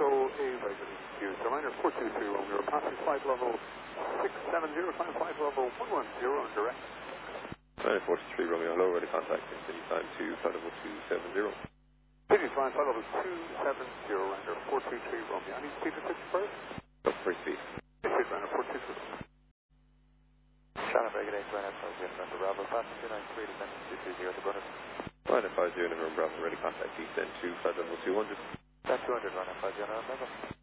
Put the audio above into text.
control A regular EQ. Surrender 423 Romeo, passing flight level 670, climb flight level 110 on direct. Ryanair 43 Romeo, hello, ready contact, continue time to flight level 270. Continue flight level 270, Ryanair 423 Romeo. I need speed to 6 first. Up free speed. Speed, Ryanair 423. Shannon Regulate, Ryanair 50, November Bravo, passing 293, descending 220 at the bonus. Ryanair 50, November Bravo, ready contact, descend to flight level 200. That's 200, Ryanair 50, November.